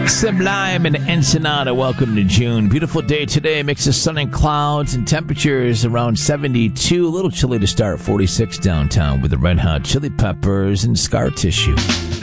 Sublime and Ensenada, welcome to June. Beautiful day today, mix of sun and clouds, and temperatures around 72. A little chilly to start, 46 downtown with the Red Hot Chili Peppers and Scar Tissue.